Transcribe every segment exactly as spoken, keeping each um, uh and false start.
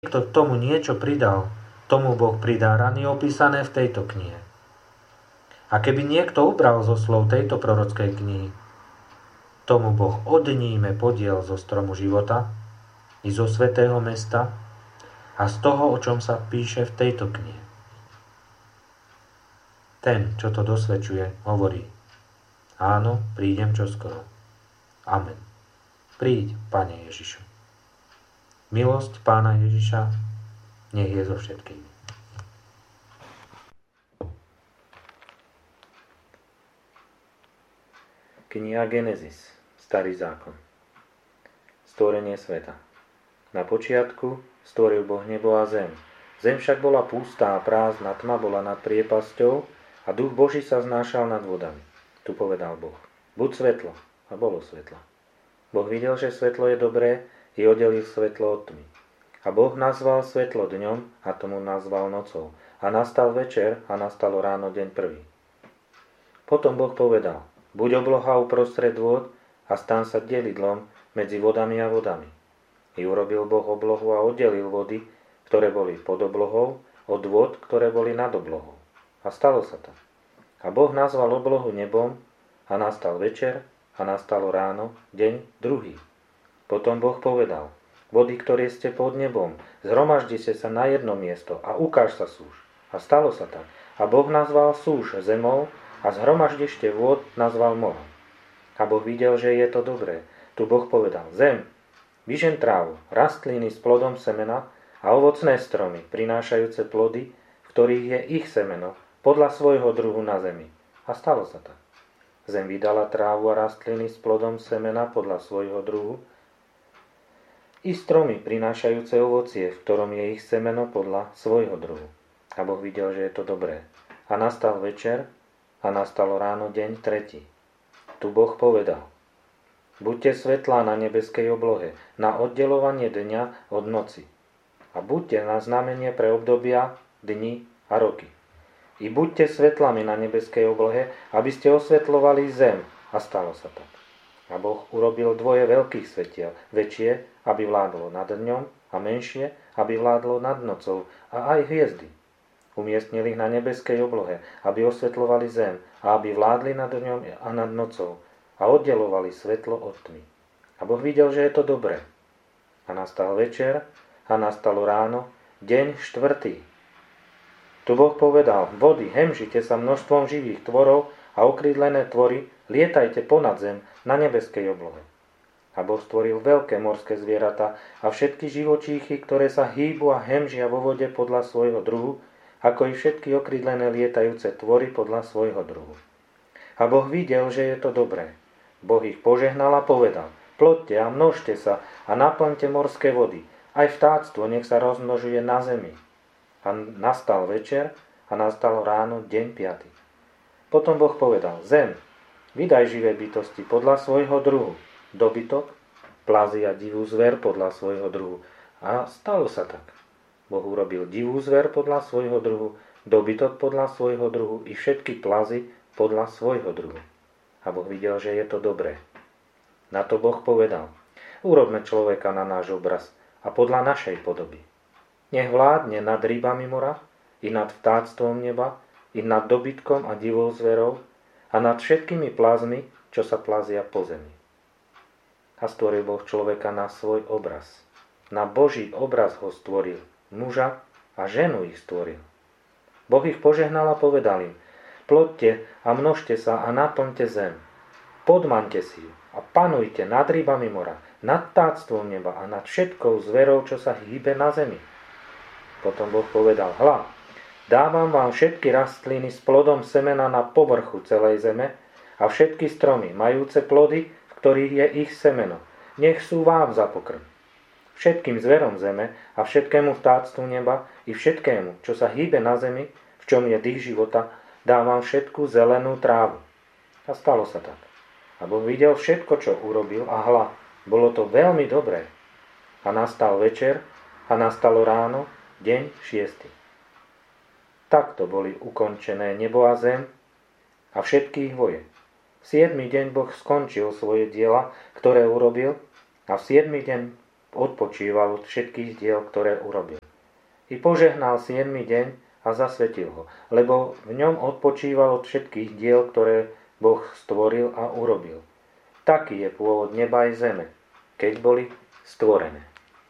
Kto k tomu niečo pridal, tomu Boh pridá rany opísané v tejto knihe. A keby niekto ubral zo slov tejto prorockej knihy, tomu Boh odníme podiel zo stromu života i zo svätého mesta a z toho, o čom sa píše v tejto knihe. Ten, čo to dosvedčuje, hovorí: áno, prídem čoskoro. Amen. Príď, Pane Ježišu. Milosť Pána Ježiša nech je so všetkými. Kniha Genesis, Starý zákon. Stvorenie sveta. Na počiatku stvoril Boh nebo a zem. Zem však bola pustá a prázdna, tma bola nad priepasťou a duch Boží sa znášal nad vodami. Tu povedal Boh: buď svetlo, a bolo svetlo. Boh videl, že svetlo je dobré, i oddelil svetlo od tmy. A Boh nazval svetlo dňom a tomu nazval nocou. A nastal večer a nastalo ráno deň prvý. Potom Boh povedal: buď obloha uprostred vôd a stan sa delidlom medzi vodami a vodami. I urobil Boh oblohu a oddelil vody, ktoré boli pod oblohou, od vôd, ktoré boli nad oblohou. A stalo sa tak. A Boh nazval oblohu nebom a nastal večer a nastalo ráno deň druhý. Potom Boh povedal: vody, ktoré ste pod nebom, zhromaždite sa na jedno miesto a ukáž sa súš. A stalo sa tak. A Boh nazval súš zemou a zhromaždište vôd nazval morom. A Boh videl, že je to dobré. Tu Boh povedal: zem, vyžen trávu, rastliny s plodom semena a ovocné stromy, prinášajúce plody, v ktorých je ich semeno, podľa svojho druhu na zemi. A stalo sa tak. Zem vydala trávu a rastliny s plodom semena podľa svojho druhu, i stromy prinášajúce ovocie, v ktorom je ich semeno podľa svojho druhu. A Boh videl, že je to dobré. A nastal večer a nastalo ráno deň tretí. Tu Boh povedal: buďte svetlá na nebeskej oblohe, na oddelovanie dňa od noci. A buďte na znamenie pre obdobia, dni a roky. I buďte svetlami na nebeskej oblohe, aby ste osvetľovali zem. A stalo sa tak. A Boh urobil dvoje veľkých svetiel, väčšie, aby vládlo nad dňom, a menšie, aby vládlo nad nocou, a aj hviezdy. Umiestnil ich na nebeskej oblohe, aby osvetľovali zem, a aby vládli nad dňom a nad nocou, a oddelovali svetlo od tmy. A Boh videl, že je to dobré. A nastal večer, a nastalo ráno, deň štvrtý. Tu Boh povedal: vody, hemžite sa množstvom živých tvorov a okrídlené tvory, lietajte ponad zem na nebeskej oblohe. A Boh stvoril veľké morské zvieratá a všetky živočíchy, ktoré sa hýbu a hemžia vo vode podľa svojho druhu, ako i všetky okrídlené lietajúce tvory podľa svojho druhu. A Boh videl, že je to dobré. Boh ich požehnal a povedal: plodte a množte sa a naplňte morské vody. Aj vtáctvo nech sa rozmnožuje na zemi. A nastal večer a nastalo ráno deň piaty. Potom Boh povedal: zem, vydaj živé bytosti podľa svojho druhu, dobytok, plazy a divú zver podľa svojho druhu. A stalo sa tak. Boh urobil divú zver podľa svojho druhu, dobytok podľa svojho druhu i všetky plazy podľa svojho druhu. A Boh videl, že je to dobré. Na to Boh povedal: urobme človeka na náš obraz a podľa našej podoby. Nech vládne nad rybami mora i nad vtáctvom neba i nad dobytkom a divou zverou a nad všetkými plazmi, čo sa plazia po zemi. A stvoril Boh človeka na svoj obraz. Na Boží obraz ho stvoril, muža a ženu ich stvoril. Boh ich požehnal a povedal im: plodte a množte sa a naplňte zem. Podmaňte si ju a panujte nad rybami mora, nad vtáctvom neba a nad všetkou zverou, čo sa hýbe na zemi. Potom Boh povedal: hľa, dávam vám všetky rastliny s plodom semena na povrchu celej zeme a všetky stromy, majúce plody, v ktorých je ich semeno. Nech sú vám za pokrm. Všetkým zverom zeme a všetkému vtáctvu neba i všetkému, čo sa hýbe na zemi, v čom je dých života, dávam všetku zelenú trávu. A stalo sa tak. A Boh videl všetko, čo urobil, a hľa, bolo to veľmi dobré. A nastal večer a nastalo ráno, deň šiesty. Takto boli ukončené nebo a zem a všetky ich voje. V siedmy deň Boh skončil svoje diela, ktoré urobil, a v siedmy deň odpočíval od všetkých diel, ktoré urobil. I požehnal siedmy deň a zasvetil ho, lebo v ňom odpočíval od všetkých diel, ktoré Boh stvoril a urobil. Taký je pôvod neba aj zeme, keď boli stvorené.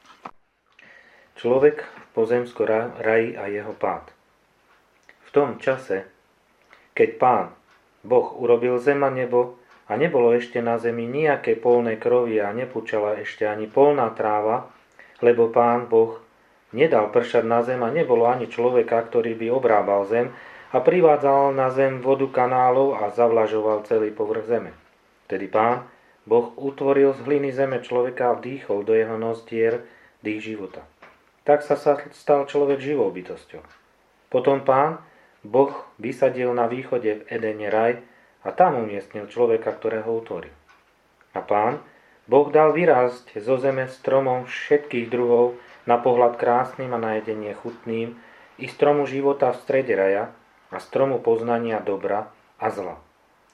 Človek v pozemskom raji a jeho pád. V tom čase, keď Pán Boh urobil zem a nebo a nebolo ešte na zemi nejaké polné krovy a nepúčala ešte ani polná tráva, lebo Pán Boh nedal pršať na zem a nebolo ani človeka, ktorý by obrábal zem a privádzal na zem vodu kanálov a zavlažoval celý povrch zeme. Tedy Pán Boh utvoril z hliny zeme človeka a vdýchol do jeho nostier dých života. Tak sa stal človek živou bytosťou. Potom Pán Boh vysadil na východe v Edene raj a tam umiestnil človeka, ktorého utvoril. A Pán Boh dal vyrásť zo zeme stromom všetkých druhov, na pohľad krásnym a na jedenie chutným, i stromu života v strede raja a stromu poznania dobra a zla.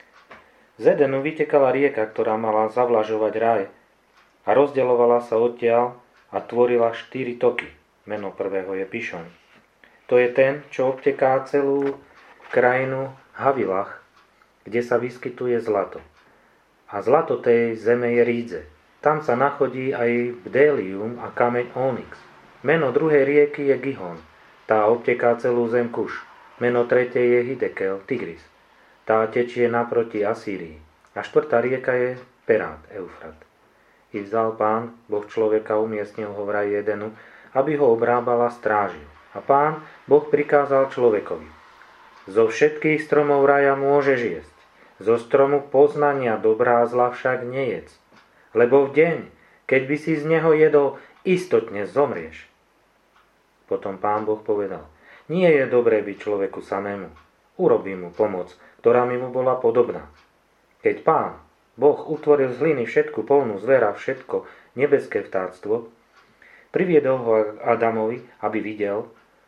Z Edenu vytekala rieka, ktorá mala zavlažovať raj a rozdeľovala sa odtiaľ a tvorila štyri toky. Meno prvého je Pišon. To je ten, čo obteká celú krajinu Havilach, kde sa vyskytuje zlato. A zlato tej zeme je rídze. Tam sa nachodí aj bdélium a kameň onyx. Meno druhej rieky je Gihon. Tá obteká celú zem Kuš. Meno tretej je Hidekel, Tigris. Tá tečie naproti Asýrii. A štvrtá rieka je Perát, Eufrat. I vzal Pán Boh človeka, umiestnil ho v raji Edenu, aby ho obrábal a strážil. A Pán Boh prikázal človekovi: zo všetkých stromov raja môžeš jesť, zo stromu poznania dobrá a zla však nejedz, lebo v deň, keď by si z neho jedol, istotne zomrieš. Potom Pán Boh povedal: nie je dobré byť človeku samému, urobím mu pomoc, ktorá mi mu bola podobná. Keď Pán Boh utvoril z hliny všetku polnú zver a všetko nebeské vtáctvo, priviedol ho Adamovi, aby videl,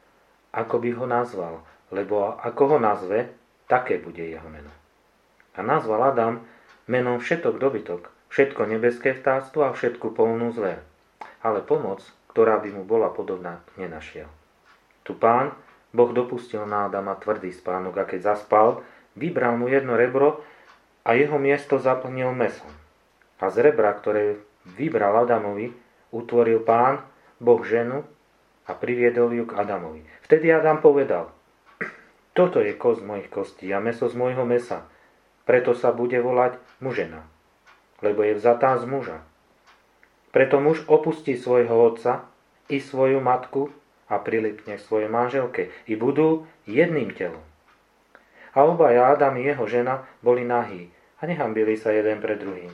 ako by ho nazval, lebo ako ho nazve, také bude jeho meno. A nazval Adam menom všetok dobytok, všetko nebeské vtáctvo a všetku polnú zver. Ale pomoc, ktorá by mu bola podobná, nenašiel. Tu Pán Boh dopustil na Adama tvrdý spánok a keď zaspal, vybral mu jedno rebro a jeho miesto zaplnil mäsom. A z rebra, ktoré vybral Adamovi, utvoril Pán Boh ženu a priviedol ju k Adamovi. Vtedy Adam povedal: toto je kosť mojich kostí a mäso z môjho mäsa, preto sa bude volať mužena, lebo je vzatá z muža. Preto muž opustí svojho otca i svoju matku a prilipne k svojej manželke i budú jedným telom. A obaja, Adam i jeho žena, boli nahí a nehambili sa jeden pred druhým.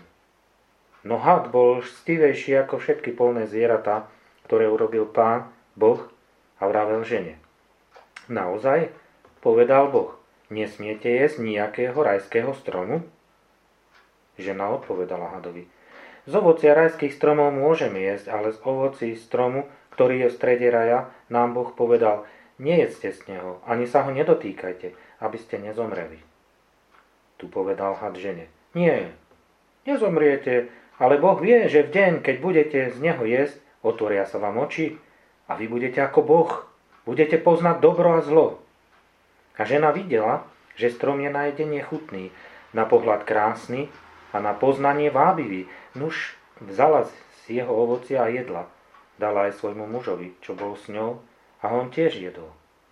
No had bol stivejší ako všetky polné zvieratá, ktoré urobil Pán Boh, a vravel žene: naozaj, povedal Boh, nesmiete jesť nejakého rajského stromu? Žena odpovedala hadovi: z ovocia rajských stromov môžeme jesť, ale z ovocí stromu, ktorý je v strede raja, nám Boh povedal: nejedzte z neho, ani sa ho nedotýkajte, aby ste nezomreli. Tu povedal had žene: nie, nezomriete, ale Boh vie, že v deň, keď budete z neho jesť, otvoria sa vám oči a vy budete ako Boh, budete poznať dobro a zlo. A žena videla, že strom je na jedenie chutný, na pohľad krásny a na poznanie vábivý. Nuž vzala z jeho ovocia a jedla. Dala aj svojmu mužovi, čo bol s ňou, a on tiež jedol.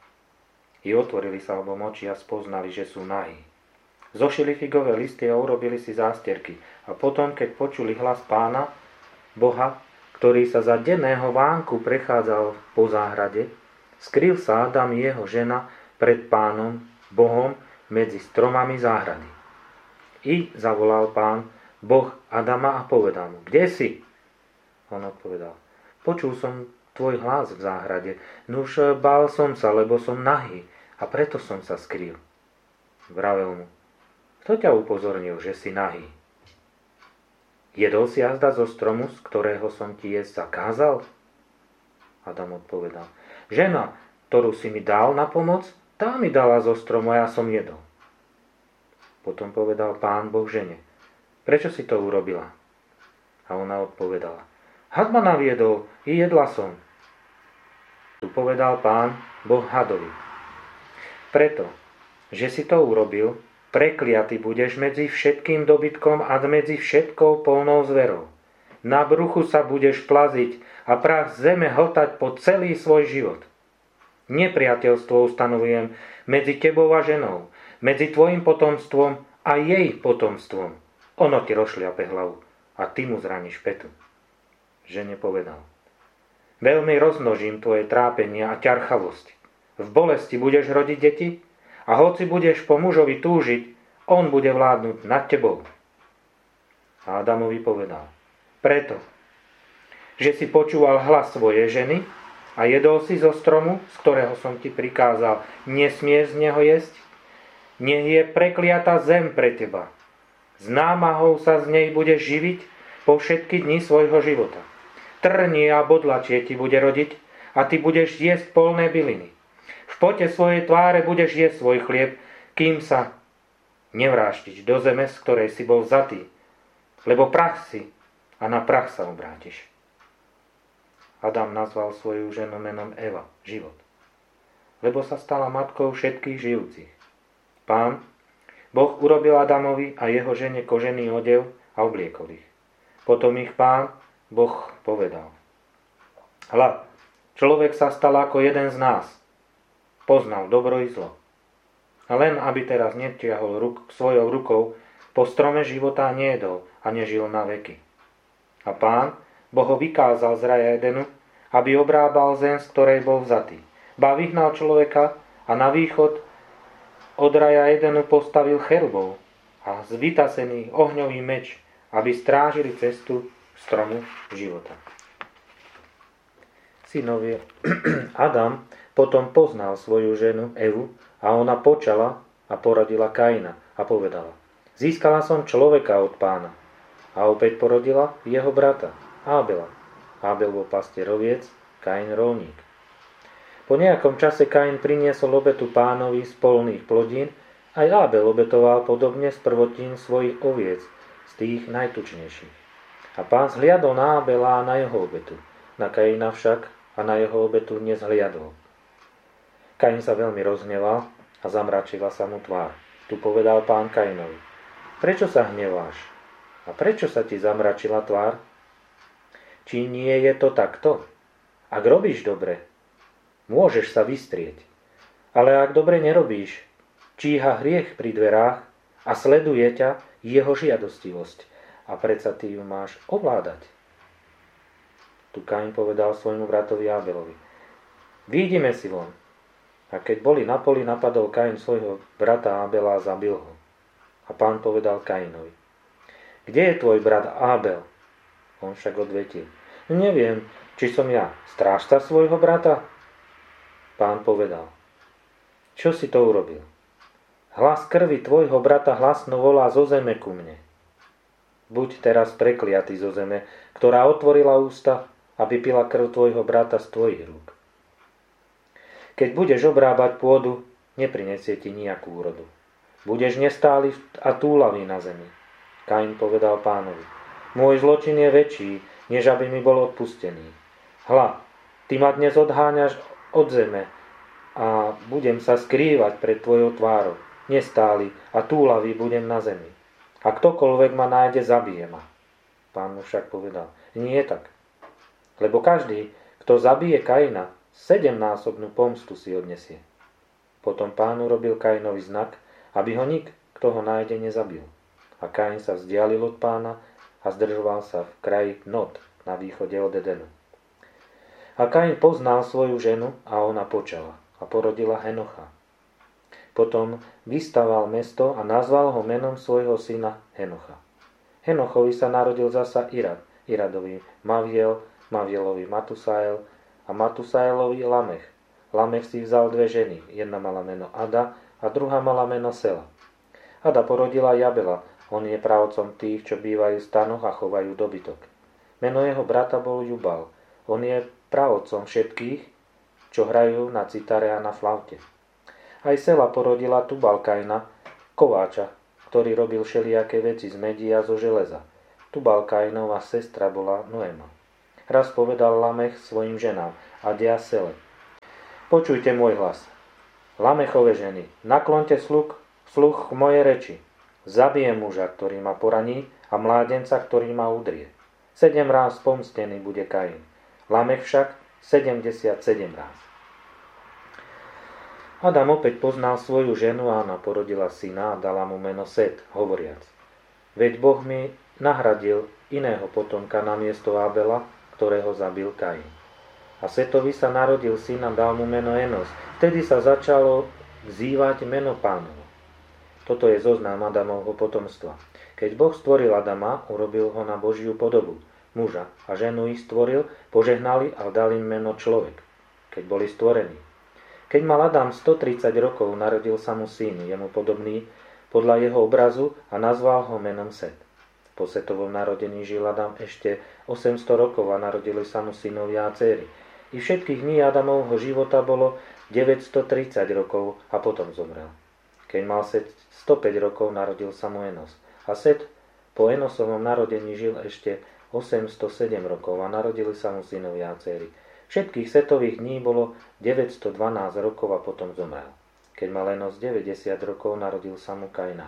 I otvorili sa obom oči a spoznali, že sú nahí. Zošili figové listy a urobili si zásterky. A potom, keď počuli hlas Pána Boha, ktorý sa za denného vánku prechádzal po záhrade, skryl sa Adam i jeho žena pred Pánom Bohom medzi stromami záhrady. I zavolal Pán Boh Adama a povedal mu: kde si? On odpovedal: počul som tvoj hlas v záhrade, nuž bál som sa, lebo som nahý, a preto som sa skryl. Vravel mu: kto ťa upozornil, že si nahý? Jedol si azda zo stromu, z ktorého som ti jesť zakázal? Adam odpovedal: žena, ktorú si mi dal na pomoc, tá mi dala zo stromu a ja som jedol. Potom povedal Pán Boh žene: prečo si to urobila? A ona odpovedala: Had ma naviedol, i jedla som. Tu povedal Pán Boh hadovi. Preto, že si to urobil, prekliaty budeš medzi všetkým dobytkom a medzi všetkou polnou zverou. Na bruchu sa budeš plaziť a prach zeme hltať po celý svoj život. Nepriateľstvo ustanovujem medzi tebou a ženou, medzi tvojim potomstvom a jej potomstvom. Ono ti rozšliape hlavu a ty mu zraníš petu. Žene povedal. Veľmi rozmnožím tvoje trápenie a ťarchavosť. V bolesti budeš rodiť deti a hoci budeš po mužovi túžiť, on bude vládnuť nad tebou. A Adamovi povedal. Preto, že si počúval hlas svojej ženy a jedol si zo stromu, z ktorého som ti prikázal, nesmieš z neho jesť, nech je prekliatá zem pre teba. S námahou sa z nej budeš živiť po všetky dni svojho života. Trnie a bodlačie ti bude rodiť a ty budeš jesť polné byliny. V pote svojej tváre budeš jesť svoj chlieb, kým sa nevráštiš do zeme, z ktorej si bol vzatý, lebo prach si a na prach sa obrátiš. Adam nazval svoju ženu menom Eva, život, lebo sa stala matkou všetkých žijúcich. Pán Boh urobil Adamovi a jeho žene kožený odev a obliekol ich. Potom ich Pán Boh povedal. Hľa, človek sa stal ako jeden z nás. Poznal dobro i zlo. A len aby teraz netiahol ruk, svojou rukou po strome života nejedol a nežil na veky. A Pán Boh ho vykázal z raja Edenu, aby obrábal zem, z ktorej bol vzatý. Ba vyhnal človeka a na východ od raja Edenu postavil cherubov a zvytasený ohňový meč, aby strážili cestu stromu života. Synovie Adam potom poznal svoju ženu Evu a ona počala a porodila Kaina a povedala: Získala som človeka od Pána. A opäť porodila jeho brata Ábela. Ábel bol pastier oviec, Kain rolník. Po nejakom čase Kain priniesol obetu Pánovi z polných plodín, aj Ábel obetoval podobne z prvotín svojich oviec, z tých najtučnejších. A Pán zhliadol na Ábela a na jeho obetu, na Kaina však a na jeho obetu nezhliadol. Kain sa veľmi rozhneval a zamračila sa mu tvár. Tu povedal Pán Kainovi: Prečo sa hneváš? A prečo sa ti zamračila tvár? Či nie je to takto? Ak robíš dobre, môžeš sa vystrieť. Ale ak dobre nerobíš, číha hriech pri dverách a sleduje ťa jeho žiadostivosť. A predsa ty ju máš ovládať. Tu Kain povedal svojmu bratovi Ábelovi: Výjdime si von. A keď boli na poli, napadol Kain svojho brata Ábela a zabil ho. A Pán povedal Kainovi: Kde je tvoj brat Ábel? On však odvetil: Neviem, či som ja strážca svojho brata? Pán povedal: Čo si to urobil? Hlas krvi tvojho brata hlasno volá zo zeme ku mne. Buď teraz prekliatý zo zeme, ktorá otvorila ústa, aby pila krv tvojho brata z tvojich rúk. Keď budeš obrábať pôdu, neprinesie ti nejakú úrodu. Budeš nestály a túlavý na zemi. Kain povedal Pánovi: Môj zločin je väčší, než aby mi bol odpustený. Hľa, ty ma dnes odháňaš od zeme a budem sa skrývať pred tvojou tvárou. Nestály a túlavý budem na zemi. A ktokoľvek ma nájde, zabije ma. Pán mu však povedal: Nie tak. Lebo každý, kto zabije Kaina, sedemnásobnú pomstu si odnesie. Potom Pán urobil Kainovi znak, aby ho nik, kto ho nájde, nezabil. A Kain sa vzdialil od Pána a zdržoval sa v kraji Nod na východe od Edenu. A Kain poznal svoju ženu a ona počala a porodila Henocha. Potom vystaval mesto a nazval ho menom svojho syna Henocha. Henochovi sa narodil zasa Irad, Iradovi Maviel, Mavielovi Matusael a Matusaelovi Lamech. Lamech si vzal dve ženy, jedna mala meno Ada a druhá mala meno Sela. Ada porodila Jabela, on je pravcom tých, čo bývajú v stanoch a chovajú dobytok. Meno jeho brata bol Jubal, on je pravcom všetkých, čo hrajú na citare a na flaute. Aj Sela porodila Tubalkaina, kováča, ktorý robil všelijaké veci z medí a zo železa. Tubalkainova sestra bola Noema. Raz povedal Lamech svojim ženám a Diasele: Počujte môj hlas. Lamechove ženy, naklonte sluch, sluch k mojej reči. Zabijem muža, ktorý ma poraní, a mládenca, ktorý ma udrie. Sedem ráz pomstený bude Kain. Lamech však sedemdesiatsedem ráz. Adam opäť poznal svoju ženu a ona porodila syna a dala mu meno Set, hovoriac: Veď Boh mi nahradil iného potomka namiesto Abela, ktorého zabil Kain. A Setovi sa narodil syn a dal mu meno Enos. Vtedy sa začalo vzývať meno Pánovo. Toto je zoznam Adamovho potomstva. Keď Boh stvoril Adama, urobil ho na Božiu podobu. Muža a ženu ich stvoril, požehnali a dal im meno človek, keď boli stvorení. Keď mal Adam stotridsať rokov, narodil sa mu syn, jemu podobný, podľa jeho obrazu, a nazval ho menom Set. Po Setovom narodení žil Adam ešte osemsto rokov a narodili sa mu synovia a dcéry. I všetkých dní Adamovho života bolo deväťstotridsať rokov a potom zomrel. Keď mal Set stopäť rokov, narodil sa mu Enos. A Set po Enosovom narodení žil ešte osemstosedem rokov a narodili sa mu synovia a dcéry. Všetkých Setových dní bolo deväťstodvanásť rokov a potom zomrel. Keď mal Enos deväťdesiat rokov, narodil sa mu Kainan.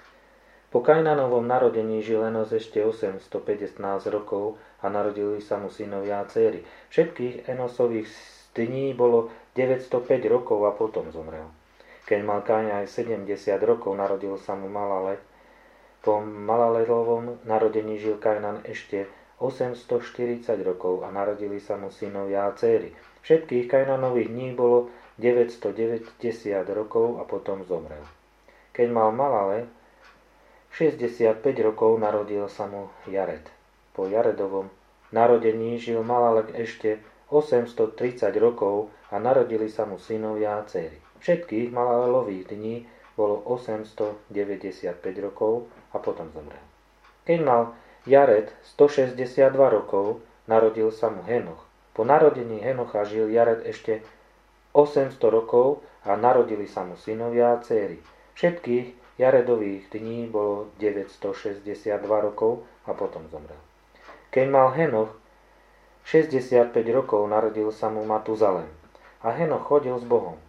Po Kainanovom narodení žil Enos ešte osemstopätnásť rokov a narodili sa mu synovia a dcéry. Všetkých Enosových dní bolo deväťstopäť rokov a potom zomrel. Keď mal Kain aj sedemdesiat rokov, narodil sa mu Malalet. Po Malalelovom narodení žil Kainan ešte osemstoštyridsať rokov a narodili sa mu synovia a dcéry. Všetkých Kainanových dní bolo deväťstodeväťdesiat rokov a potom zomrel. Keď mal Malale šesťdesiatpäť rokov, narodil sa mu Jared. Po Jaredovom narodení žil Malalek ešte osemstotridsať rokov a narodili sa mu synovia a dcéry. Všetkých Malalelových dní bolo osemstodeväťdesiatpäť rokov a potom zomrel. Keď mal Jared stošesťdesiatdva rokov, narodil sa mu Henoch. Po narodení Henocha žil Jared ešte osemsto rokov a narodili sa mu synovia a dcéry. Všetkých Jaredových dní bolo deväťstošesťdesiatdva rokov a potom zomrel. Keď mal Henoch šesťdesiatpäť rokov, narodil sa mu Matuzalem. A Henoch chodil s Bohom.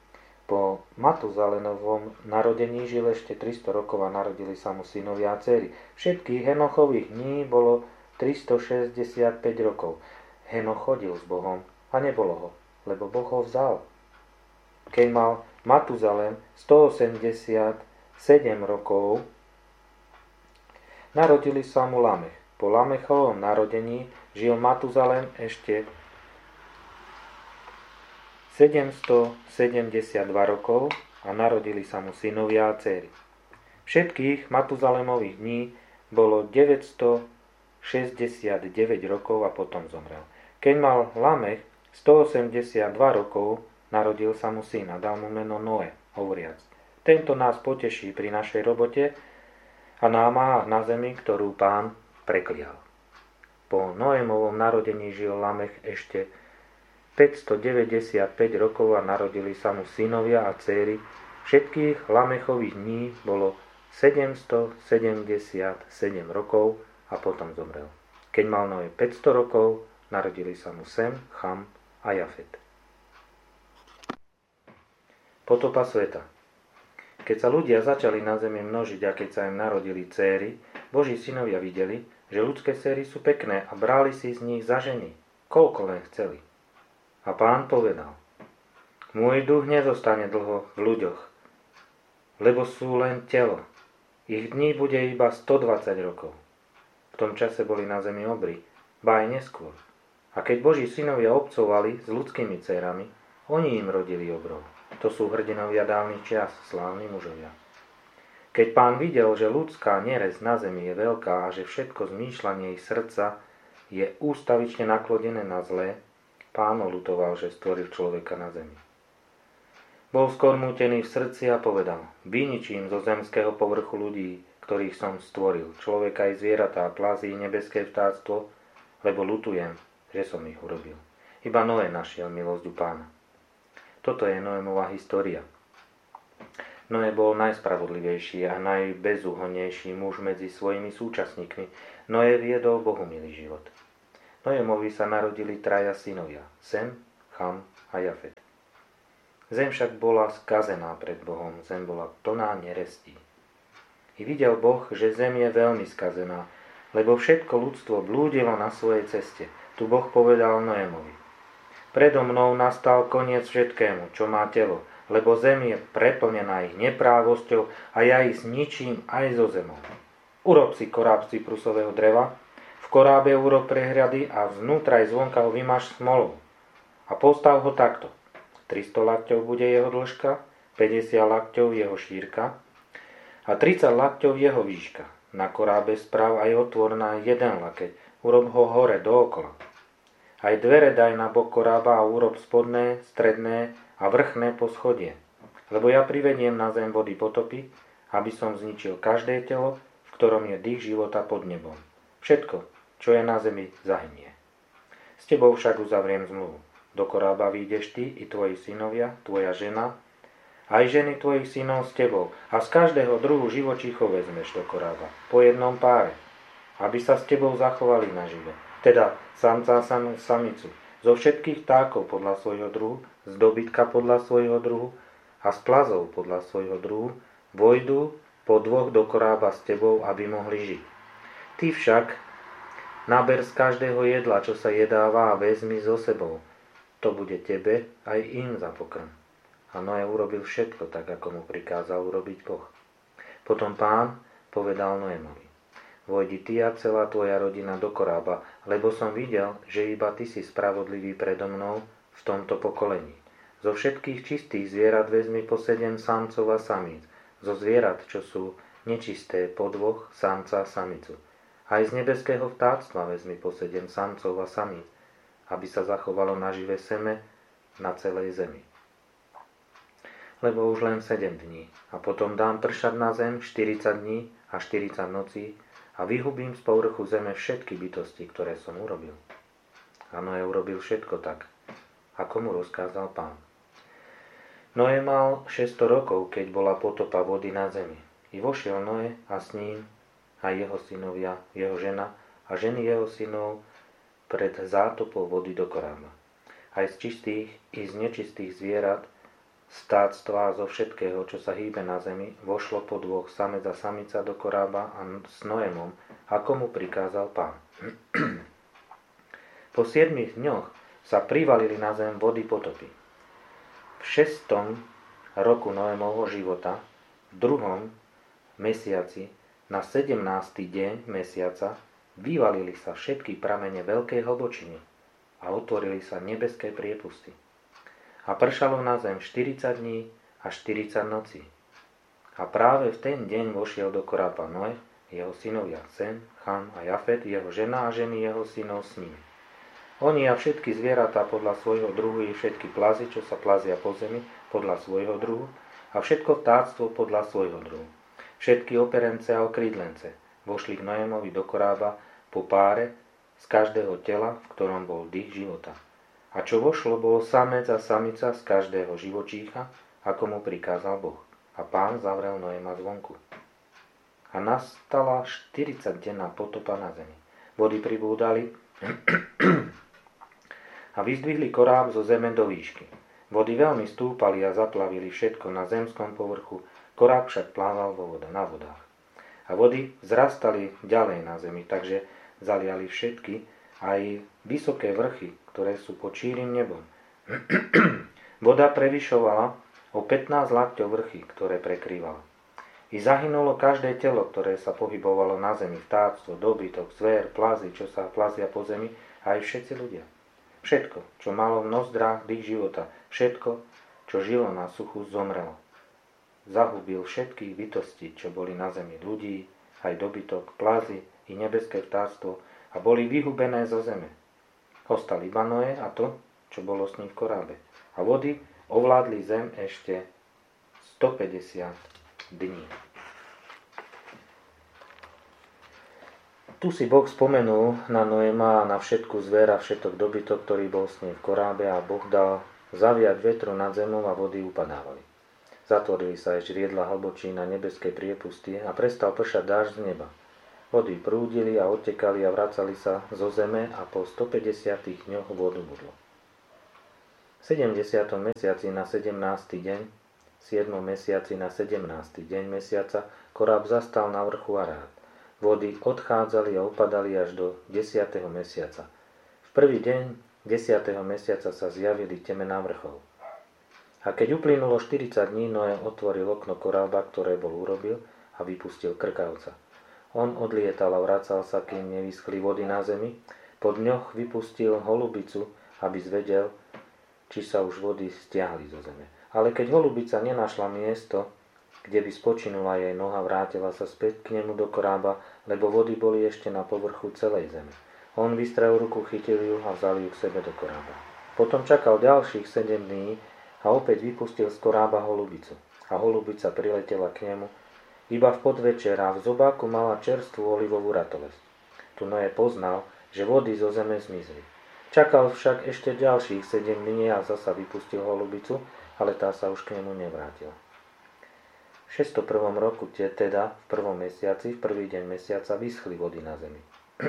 Po Matuzalenovom narodení žil ešte tristo rokov a narodili sa mu synovia a dcéry. Všetkých Henochových dní bolo tristošesťdesiatpäť rokov. Henoch chodil s Bohom a nebolo ho, lebo Boh ho vzal. Keď mal Matuzalem stoosemdesiatsedem rokov, narodili sa mu Lamech. Po Lamechovom narodení žil Matuzalem ešte sedemstosedemdesiatdva rokov a narodili sa mu synovia a dcéry. Všetkých Matuzalemových dní bolo deväťstošesťdesiatdeväť rokov a potom zomrel. Keď mal Lamech stoosemdesiatdva rokov, narodil sa mu syn a dal mu meno Noé, hovoriac: Tento nás poteší pri našej robote a námahách na zemi, ktorú Pán preklial. Po Noémovom narodení žil Lamech ešte päťstodeväťdesiatpäť rokov a narodili sa mu synovia a dcéry. Všetkých Lamechových dní bolo sedemstosedemdesiatsedem rokov a potom zomrel. Keď mal Noé päťsto rokov, narodili sa mu Sem, Cham a Jafet. Potopa sveta. Keď sa ľudia začali na zemi množiť a keď sa im narodili céry, Boží synovia videli, že ľudské céry sú pekné a brali si z nich za ženy, koľko len chceli. A Pán povedal: Môj duch nezostane dlho v ľuďoch, lebo sú len telo. Ich dní bude iba stodvadsať rokov. V tom čase boli na zemi obry, ba aj neskôr. A keď Boží synovia obcovali s ľudskými dcérami, oni im rodili obrov. To sú hrdinovia dávnych čias, slávni mužovia. Keď Pán videl, že ľudská nerez na zemi je veľká a že všetko zmýšľanie ich srdca je ústavične naklonené na zlé, Pán oľutoval, že stvoril človeka na zemi. Bol skormútený v srdci a povedal: Vyničím zo zemského povrchu ľudí, ktorých som stvoril, človeka i zvieratá, plazy, nebeské vtáctvo, lebo ľutujem, že som ich urobil. Iba Noé našiel milosť u Pána. Toto je Noémová história. Noé bol najspravodlivejší a najbezúhonnejší muž medzi svojimi súčasníkmi. Noé viedol bohumilý život. Noémovi sa narodili traja synovia, Sem, Cham a Jafet. Zem však bola skazená pred Bohom, zem bola plná nerestí. I videl Boh, že zem je veľmi skazená, lebo všetko ľudstvo blúdilo na svojej ceste. Tu Boh povedal Noémovi: Predo mnou nastal koniec všetkému, čo má telo, lebo zem je preplnená ich neprávosťou a ja ich zničím aj zo zemou. Urob si koráb z cyprusového dreva, v korábe urob prehľady a vnútra aj zvonka ho vymaž smolou. A postav ho takto. tristo lakťov bude jeho dĺžka, päťdesiat lakťov jeho šírka a tridsať lakťov jeho výška. Na korábe sprav aj otvor na jeden lakeť, urob ho hore dookola. Aj dvere daj na bok korába a urob spodné, stredné a vrchné poschodie. Lebo ja privediem na zem vody potopy, aby som zničil každé telo, v ktorom je dých života pod nebom. Všetko, čo je na zemi, zahynie. S tebou však uzavriem zmluvu. Do korába vyjdeš ty i tvoji synovia, tvoja žena, aj ženy tvojich synov s tebou a z každého druhu živočíchov vezmeš do korába, po jednom páre, aby sa s tebou zachovali nažive. Teda samca a samicu, zo všetkých vtákov podľa svojho druhu, z dobytka podľa svojho druhu a z plazov podľa svojho druhu, vojdú po dvoch do korába s tebou, aby mohli žiť. Ty však naber z každého jedla, čo sa jedáva, a vezmi so sebou. To bude tebe aj im za pokrm. A Noé urobil všetko tak, ako mu prikázal urobiť Boh. Potom Pán povedal Noémovi: Vojdi ty a celá tvoja rodina do korába, lebo som videl, že iba ty si spravodlivý predo mnou v tomto pokolení. Zo všetkých čistých zvierat vezmi po sedem samcov a samíc, zo zvierat, čo sú nečisté, po dvoch samca a samicu. Aj z nebeského vtáctva vezmi po sedem samcov a samíc, aby sa zachovalo naživé seme na celej zemi. Lebo už len sedem dní a potom dám pršať na zem štyridsať dní a štyridsať nocí a vyhubím z povrchu zeme všetky bytosti, ktoré som urobil. A Noé urobil všetko tak, ako mu rozkázal Pán. Noé mal šesťsto rokov, keď bola potopa vody na zemi. I vošiel Noé a s ním aj jeho synovia, jeho žena a ženy jeho synov pred zátopou vody do korába. Aj z čistých i z nečistých zvierat, stáctva a zo všetkého, čo sa hýbe na zemi, vošlo po dvoch samec a samica do korába a s Noémom, ako mu prikázal Pán. Po siedmich dňoch sa privalili na zem vody potopy. V šestom roku Noémovho života, v druhom mesiaci, na sedemnásty deň mesiaca, vyvalili sa všetky pramene veľkej hlbočiny a otvorili sa nebeské priepusty. A pršalo na zem štyridsať dní a štyridsať nocí. A práve v ten deň vošiel do korába Noé, jeho synovia Sem, Cham a Jafet, jeho žena a ženy jeho synov s nimi. Oni a všetky zvieratá podľa svojho druhu i všetky plazy, čo sa plazia po zemi, podľa svojho druhu a všetko vtáctvo podľa svojho druhu. Všetky operence a okrídlence vošli k Noémovi do korába po páre z každého tela, v ktorom bol dých života. A čo vošlo, bol samec a samica z každého živočícha, ako mu prikázal Boh. A Pán zavrel Noéma zvonku. A nastala štyridsaťdenná potopa na zemi. Vody pribúdali a vyzdvihli koráb zo zeme do výšky. Vody veľmi stúpali a zaplavili všetko na zemskom povrchu, koráb však plával vo voda, na vodách. A vody vzrastali ďalej na zemi, takže zaliali všetky, aj vysoké vrchy, ktoré sú pod šírim nebom. Voda prevyšovala o pätnásť lakťov vrchy, ktoré prekrývala. I zahynulo každé telo, ktoré sa pohybovalo na zemi, vtáctvo, dobytok, zver, plazy, čo sa plazia po zemi, aj všetci ľudia. Všetko, čo malo v nozdrách dých života, všetko, čo žilo na suchu, zomrelo. Zahubil všetkých bytostí, čo boli na zemi, ľudí, aj dobytok, plazy i nebeské vtáctvo, a boli vyhubené zo zeme. Ostal iba Noé a to, čo bolo s ním v korábe. A vody ovládli zem ešte stopäťdesiat dní. Tu si Boh spomenul na Noéma a na všetku zver a všetok dobytok, ktorý bol s ním v korábe, a Boh dal zaviať vetru nad zemou a vody upadávali. Zatvorili sa aj žriedla hlbočín na nebeské priepusty a prestal pršať dážď z neba. Vody prúdili a odtekali a vracali sa zo zeme a po stopäťdesiatich dňoch vodu budlo. V sedemdesiatom mesiaci na sedemnásty deň, v siedmom mesiaci na sedemnásty deň mesiaca, koráb zastal na vrchu Arát. Vody odchádzali a upadali až do desiateho mesiaca. V prvý deň desiateho mesiaca sa zjavili temená vrchov. A keď uplynulo štyridsať dní, Noé otvoril okno korába, ktoré bol urobil, a vypustil krkavca. On odlietal a vracal sa, kým nevyschli vody na zemi. Po dňoch vypustil holubicu, aby zvedel, či sa už vody stiahli zo zeme. Ale keď holubica nenašla miesto, kde by spočinula jej noha, vrátila sa späť k nemu do korába, lebo vody boli ešte na povrchu celej zeme. On vystrel ruku, chytil ju a vzal ju k sebe do korába. Potom čakal ďalších sedem dní a opäť vypustil z korába holubicu. A holubica priletela k nemu iba v podvečer a v zobáku mala čerstvú olivovú ratolesť. Tu Noé poznal, že vody zo zeme zmizli. Čakal však ešte ďalších sedem dní a zasa vypustil holubicu, ale tá sa už k nemu nevrátila. V šesťstoprvom roku, teda v prvom mesiaci, v prvý deň mesiaca, vyschli vody na zemi.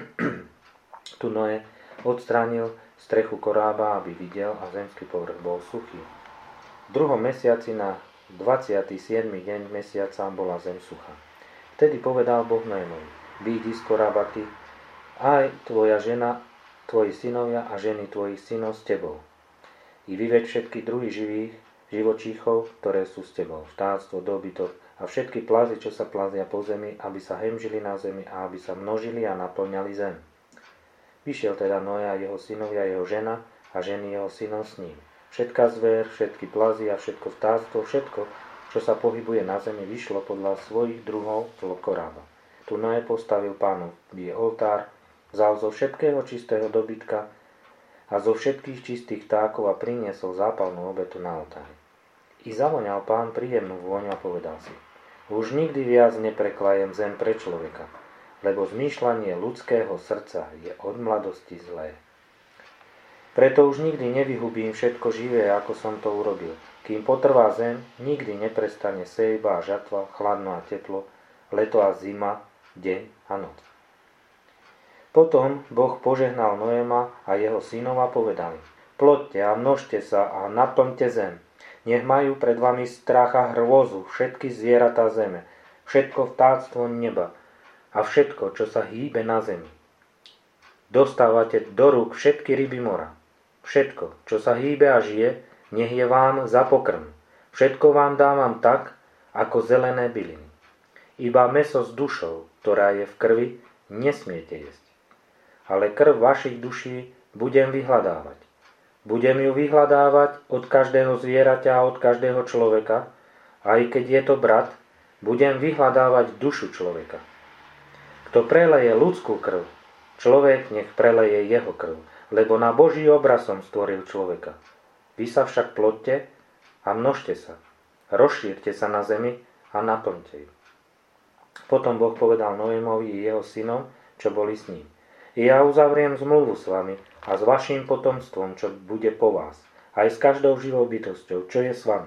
Tu Noé odstránil strechu korába, aby videl, a zemský povrch bol suchý. V druhom mesiaci na dvadsiaty siedmy deň mesiaca bola zem suchá. Vtedy povedal Boh Noémovi: Výjdi z korába ty, aj tvoja žena, tvoji synovia a ženy tvojich synov s tebou. I vyveď všetky druhy živých živočíchov, ktoré sú s tebou, vtáctvo, dobytok a všetky plazy, čo sa plazia po zemi, aby sa hemžili na zemi a aby sa množili a naplňali zem. Vyšiel teda Noé a jeho synovia, jeho žena a ženy jeho synov s ním. Všetká zver, všetky plazy a všetko vtáctvo, všetko, čo sa pohybuje na zemi, vyšlo podľa svojich druhov do korába. Tu Noé postavil Pánovi oltár, vzal zo všetkého čistého dobytka a zo všetkých čistých vtákov a priniesol zápalnú obetu na oltári. I zavoňal Pán príjemnú vôňu a povedal si: Už nikdy viac nepreklajem zem pre človeka, lebo zmýšľanie ľudského srdca je od mladosti zlé. Preto už nikdy nevyhubím všetko živé, ako som to urobil. Kým potrvá zem, nikdy neprestane sejba a žatva, chladno a teplo, leto a zima, deň a noc. Potom Boh požehnal Noéma a jeho synov a povedali: Ploďte a množte sa a naplňte zem. Nech majú pred vami strach a hrôzu všetky zvieratá zeme, všetko vtáctvo neba a všetko, čo sa hýbe na zemi. Dostávate do rúk všetky ryby mora. Všetko, čo sa hýbe a žije, nech je vám za pokrm. Všetko vám dávam tak, ako zelené byliny. Iba mäso s dušou, ktorá je v krvi, nesmiete jesť. Ale krv vašich duší budem vyhľadávať. Budem ju vyhľadávať od každého zvieraťa a od každého človeka, aj keď je to brat, budem vyhľadávať dušu človeka. Kto preleje ľudskú krv, človek nech preleje jeho krv, lebo na Boží obraz som stvoril človeka. Vy sa však ploďte a množte sa, rozšírte sa na zemi a naplňte ju. Potom Boh povedal Noémovi i jeho synom, čo boli s ním: I ja uzavriem zmluvu s vami a s vašim potomstvom, čo bude po vás, aj s každou živou bytosťou, čo je s vami.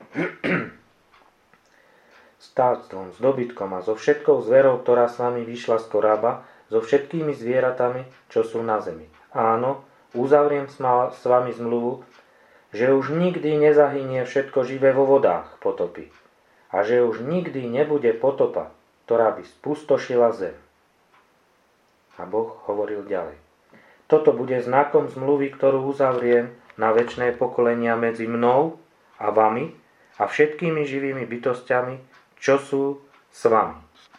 S vtáctvom, s dobytkom a so všetkou zverou, ktorá s vami vyšla z korába, so všetkými zvieratami, čo sú na zemi. Áno, uzavriem s vami zmluvu, že už nikdy nezahynie všetko živé vo vodách potopy a že už nikdy nebude potopa, ktorá by spustošila zem. A Boh hovoril ďalej: Toto bude znakom zmluvy, ktorú uzavriem na večné pokolenia medzi mnou a vami a všetkými živými bytosťami, čo sú s vami.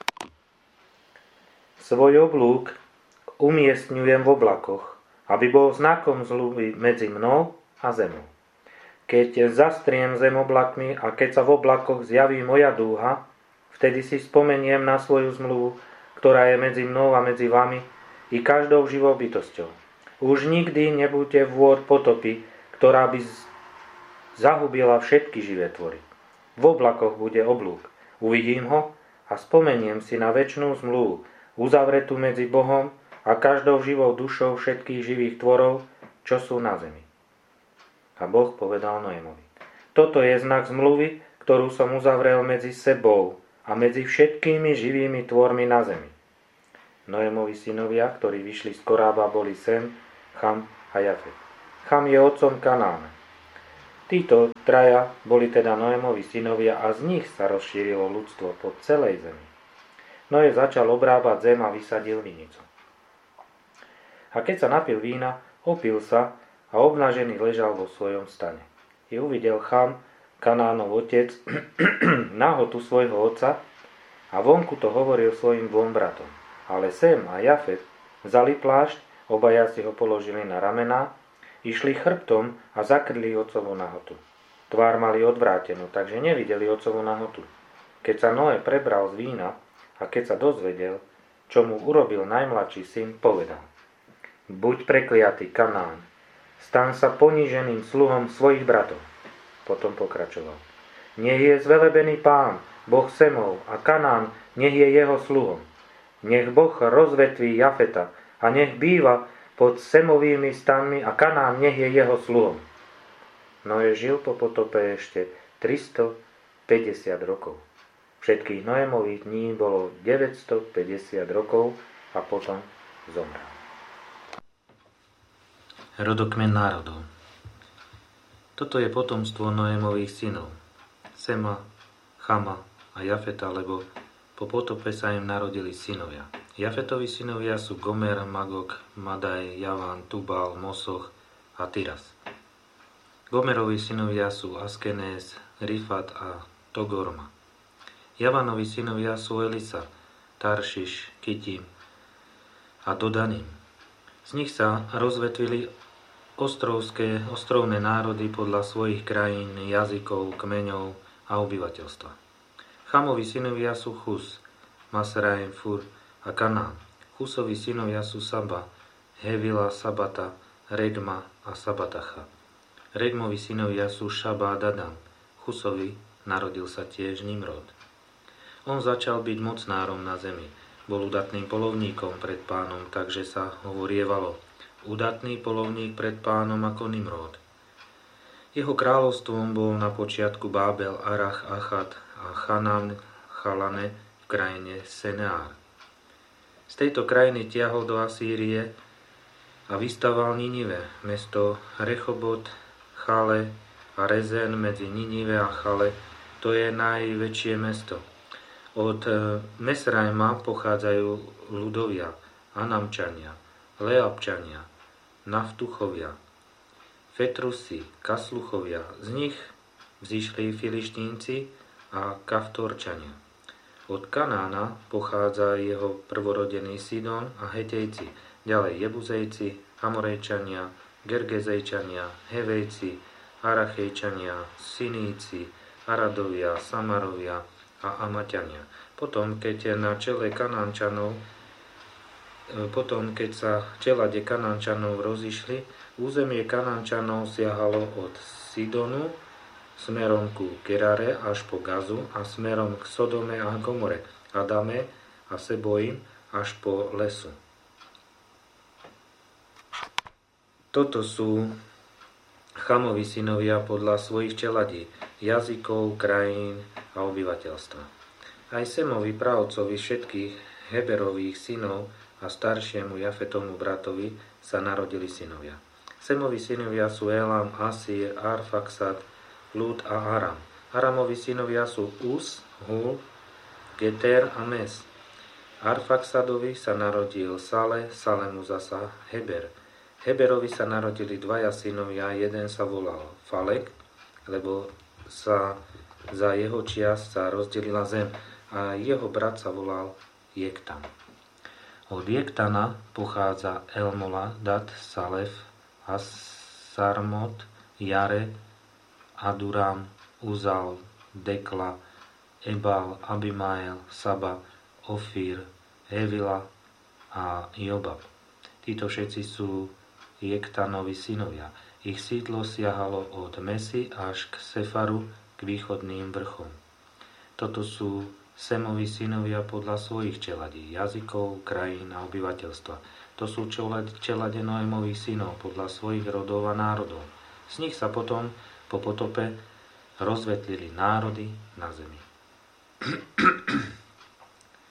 Svoj oblúk umiestňujem v oblakoch, aby bol znakom zmluvy medzi mnou a zemou. Keď zastriem zem oblakmi a keď sa v oblakoch zjaví moja dúha, vtedy si spomeniem na svoju zmluvu, ktorá je medzi mnou a medzi vami i každou živou bytosťou. Už nikdy nebuďte vôd potopy, ktorá by zahubila všetky živé tvory. V oblakoch bude oblúk. Uvidím ho a spomeniem si na večnú zmluvu, uzavretú medzi Bohom a každou živou dušou všetkých živých tvorov, čo sú na zemi. A Boh povedal Noémovi: Toto je znak zmluvy, ktorú som uzavrel medzi sebou a medzi všetkými živými tvormi na zemi. Noémovi synovia, ktorí vyšli z korába, boli Sem, Cham a Jafet. Cham je otcom Kanána. Títo traja boli teda Noémovi synovia a z nich sa rozšírilo ľudstvo po celej zemi. Noé začal obrábať zem a vysadil vinicu. A keď sa napil vína, opil sa a obnažený ležal vo svojom stane. I uvidel Cham, Kanánov otec, nahotu svojho otca a vonku to hovoril svojim dvom bratom. Ale Sem a Jafet vzali plášť, obaja si ho položili na ramená, išli chrbtom a zakryli otcovú nahotu. Tvár mali odvrátenú, takže nevideli otcovú nahotu. Keď sa Noé prebral z vína a keď sa dozvedel, čo mu urobil najmladší syn, povedal: Buď prekliatý, Kanán, stan sa poníženým sluhom svojich bratov. Potom pokračoval: Nech je zvelebený Pán, Boh Semov, a Kanán nech je jeho sluhom. Nech Boh rozvetví Jafeta a nech býva pod Semovými stanmi a Kanán nech je jeho sluhom. Noé žil po potope ešte tristopäťdesiat rokov. Všetkých Noémových dní bolo deväťstopäťdesiat rokov a potom zomrel. Rodokmen národov. Toto je potomstvo Noémových synov, Sema, Chama a Jafeta, lebo po potope sa im narodili synovia. Jafetovi synovia sú Gomer, Magog, Madaj, Javan, Tubal, Mosoch a Tiras. Gomerovi synovia sú Askenés, Rifat a Togorma. Javanovi synovia sú Elisa, Taršiš, Kitim a Dodanim. Z nich sa rozvetvili ostrovské, ostrovné národy podľa svojich krajín, jazykov, kmeňov a obyvateľstva. Chamovi synovia sú Chus, Masraim, Fur a Kanán. Chusovi synovia sú Saba, Hevila, Sabata, Regma a Sabatacha. Regmovi synovia sú Šaba a Dadam. Chusovi narodil sa tiež Nimrod. On začal byť mocnárom na zemi. Bol udatným polovníkom pred Pánom, takže sa hovorievalo: Udatný polovník pred Pánom ako Nimrod. Jeho kráľovstvom bol na počiatku Bábel, Arach, Achad a Chanán, Chalane v krajine Seneár. Z tejto krajiny tiahol do Asýrie a vystaval Ninive, mesto Rechobot, Chale a Rezen medzi Ninive a Chale. To je najväčšie mesto. Od Mesrajma pochádzajú ľudovia, Anamčania, Leabčania, Naftuchovia, Fetrusi, Kasluchovia. Z nich vzýšli Filištínci a Kaftorčania. Od Kanána pochádza jeho prvorodený Sidon a Hetejci, ďalej Jebuzejci, Amorejčania, Gergezejčania, Hevejci, Arachejčania, Siníci, Aradovia, Samarovia a Amaťania. Potom, keď na čele Kanánčanov, potom, keď sa čelade Kanánčanov rozišli, územie Kanánčanov siahalo od Sidonu smerom ku Gerare až po Gazu a smerom k Sodome a Gomore, Adame a Sebojim až po Lesu. Toto sú Chamovi synovia podľa svojich čeladí, jazykov, krajín a obyvateľstva. Aj Semovi pravcovi všetkých Heberových synov a staršiemu Jafetomu bratovi sa narodili synovia. Semovi synovia sú Elam, Asír, Arfaxad, Lud a Aram. Aramovi synovia sú Us, Hul, Geter a Mes. Arfaxadovi sa narodil Sale, Salemu zasa Heber. Heberovi sa narodili dvaja synovia, jeden sa volal Falek, lebo sa za jeho čias sa rozdelila zem, a jeho brat sa volal Jektan. Od Jektana pochádza Elmola, Dat, Salef, Asarmot, Jare, Aduram, Uzal, Dekla, Ebal, Abimael, Saba, Ofír, Hevila a Jobab. Títo všetci sú Jektanovi synovia. Ich sídlo siahalo od Mesy až k Sefaru, k východným vrchom. Toto sú Semovi synovia podľa svojich čeladí, jazykov, krajín a obyvateľstva. To sú čelade Noémových synov podľa svojich rodov a národov. Z nich sa potom po potope rozvetlili národy na zemi. V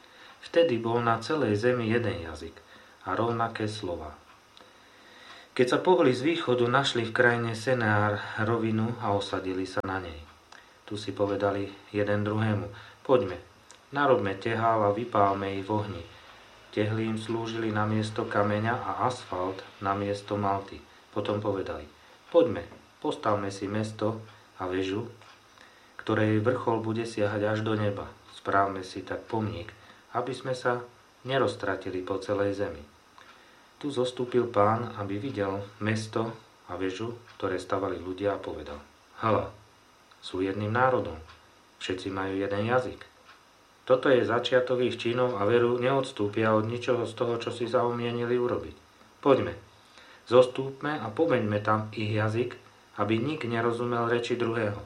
Vtedy bol na celej zemi jeden jazyk a rovnaké slova. Keď sa pohli z východu, našli v krajine Seneár rovinu a osadili sa na nej. Tu si povedali jeden druhému: poďme, narobme tehál a vypálme ich v ohni. Tehly im slúžili na miesto kameňa a asfalt na miesto malty. Potom povedali: poďme, postavme si mesto a väžu, ktorej vrchol bude siahať až do neba. Správme si tak pomník, aby sme sa neroztratili po celej zemi. Tu zostúpil Pán, aby videl mesto a väžu, ktoré stavali ľudia, a povedal: hľa, sú jedným národom, všetci majú jeden jazyk. Toto je začiatok ich činov a veru neodstúpia od ničoho z toho, čo si zaumienili urobiť. Poďme, zostúpme a pomeňme tam ich jazyk, aby nik nerozumel reči druhého.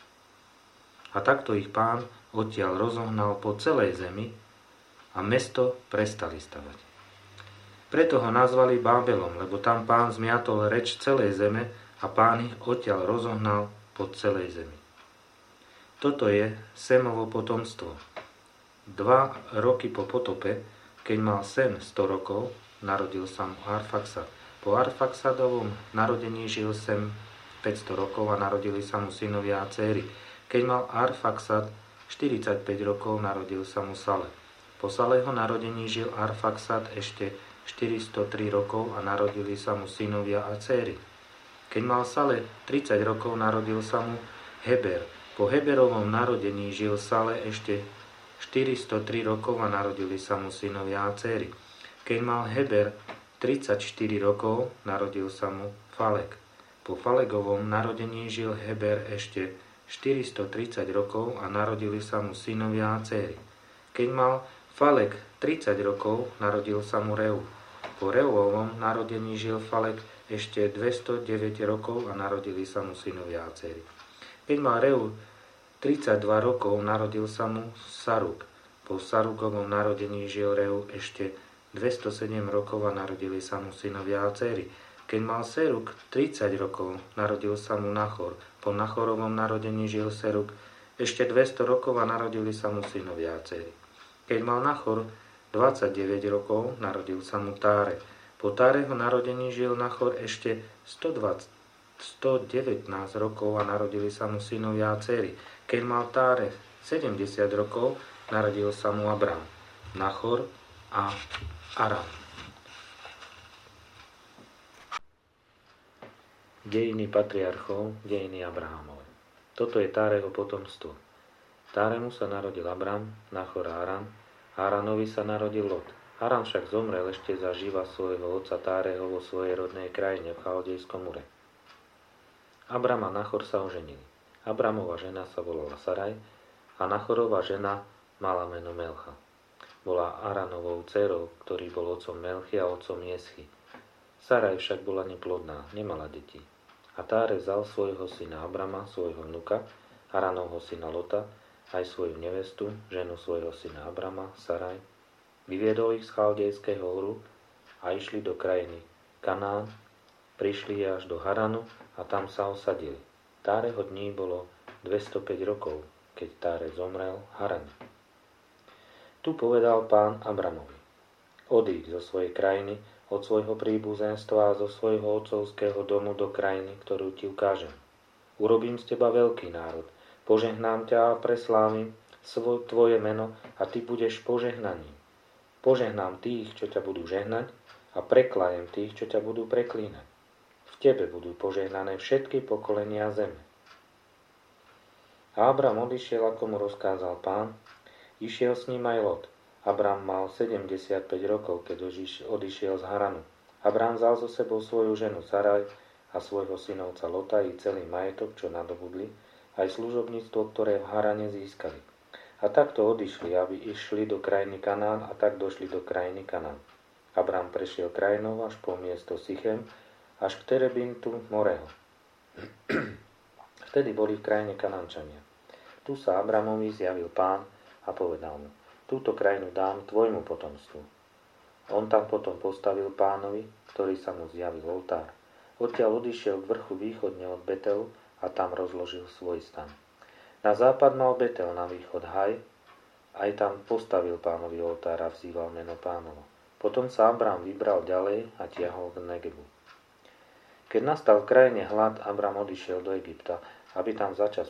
A takto ich Pán odtiaľ rozohnal po celej zemi a mesto prestali stavať. Preto ho nazvali Bábelom, lebo tam Pán zmiatol reč celej zeme a Pán ich odtiaľ rozohnal po celej zemi. Toto je Semovo potomstvo. Dva roky po potope, keď mal Sem sto rokov, narodil sa mu Arfaxad. Po Arfaxadovom narodení žil Sem päťsto rokov a narodili sa mu synovia a céry. Keď mal Arfaxad štyridsaťpäť rokov, narodil sa mu Sale. Po Saleho narodení žil Arfaxad ešte štyristotri rokov a narodili sa mu synovia a céry. Keď mal Sale tridsať rokov, narodil sa mu Heber. Po Heberovom narodení žil Sale ešte štyristotri rokov a narodili sa mu synovia a céry. Keď mal Heber tridsaťštyri rokov, narodil sa mu Falek. Po Falegovom narodení žil Heber ešte štyristotridsať rokov a narodili sa mu synovia a céry. Keď mal Falek tridsať rokov, narodil sa mu Reu. Po Reuovom narodení žil Falek ešte dvestodeväť rokov a narodili sa mu synovia a céry. Keď mal Reu tridsaťdva rokov, narodil sa mu Saruk. Po Sarukovom narodení žil Reu ešte dvestosedem rokov a narodili sa mu synovia a céry. Keď mal Seruk tridsať rokov, narodil sa mu Nachor. Po Nachorovom narodení žil Seruk ešte dvesto rokov a narodili sa mu synovia a céry. Keď mal Nachor dvadsaťdeväť rokov, narodil sa mu Táre. Po Táreho narodení žil Nachor ešte stodvadsať, stodevätnásť rokov a narodili sa mu synovia a céry. Keď mal Táre sedemdesiat rokov, narodil sa mu Abram, Nachor a Aram. Dejiny patriarchov, dejiny Abrahamove. Toto je Táreho potomstvo. Táremu sa narodil Abram, Nachor a Aram. Haranovi sa narodil Lot. Haran však zomrel ešte za živa svojho otca Táreho vo svojej rodnej krajine v Chaldejskom Ure. Abram a Nachor sa oženili. Abramova žena sa volala Saraj a Nachorova žena mala meno Melcha. Bola Aranovou dcerou, ktorý bol otcom Melchy a otcom Jeschy. Saraj však bola neplodná, nemala detí. A Táre vzal svojho syna Abrama, svojho vnuka, Haranovho syna Lota, aj svoju nevestu, ženu svojho syna Abrama, Saraj, vyviedol ich z Chaldejského Uru a išli do krajiny Kanán, prišli až do Haranu a tam sa osadili. Táreho dní bolo dvestopäť rokov, keď Táre zomrel v Harane. Tu povedal Pán Abramovi: odíď zo svojej krajiny, od svojho príbuzenstva a zo svojho otcovského domu do krajiny, ktorú ti ukážem. Urobím z teba veľký národ, požehnám ťa a preslávim svoj, tvoje meno a ty budeš požehnaním. Požehnám tých, čo ťa budú žehnať, a preklajem tých, čo ťa budú preklínať. V tebe budú požehnané všetky pokolenia zeme. A Abram odišiel, ako mu rozkázal Pán, išiel s ním aj Lot. Abram mal sedemdesiatpäť rokov, keď odišiel z Haranu. Abram vzal so sebou svoju ženu Saraj a svojho synovca Lota i celý majetok, čo nadobudli, aj služobníctvo, ktoré v Harane získali. A takto odišli, aby išli do krajiny Kanán, a tak došli do krajiny Kanán. Abram prešiel krajinou až po miesto Sichem, až k Terebintu Moreho. Vtedy boli v krajine Kanánčania. Tu sa Abramovi zjavil Pán a povedal mu: túto krajinu dám tvojmu potomstvu. On tam potom postavil Pánovi, ktorý sa mu zjavil, oltár. Odtiaľ odišiel k vrchu východne od Betelu a tam rozložil svoj stan. Na západ mal Betel, na východ Haj Aj tam postavil Pánovi oltár a vzýval meno Pánovo. Potom sa Abram vybral ďalej a tiahol k Negebu. Keď nastal v krajine hlad, Abram odišiel do Egypta, aby tam začas